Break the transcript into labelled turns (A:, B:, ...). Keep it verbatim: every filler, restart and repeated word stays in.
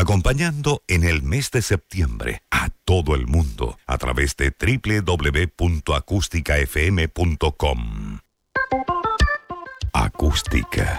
A: acompañando en el mes de septiembre a todo el mundo a través de doble u doble u doble u punto acústica f m punto com. Acústica.